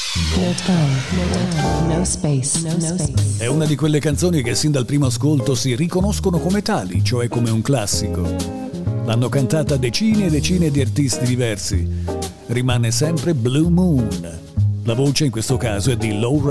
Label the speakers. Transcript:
Speaker 1: No time, no space, no space.
Speaker 2: È una di quelle canzoni che sin dal primo ascolto si riconoscono come tali, cioè come un classico. L'hanno cantata decine e decine di artisti diversi. Rimane sempre Blue Moon. La voce in questo caso è di Laura